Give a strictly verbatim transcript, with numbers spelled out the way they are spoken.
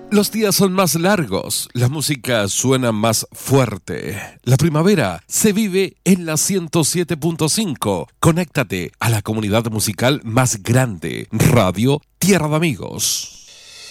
Los días son más largos, la música suena más fuerte. La primavera se vive en la ciento siete punto cinco. Conéctate a la comunidad musical más grande, Radio Tierra de Amigos.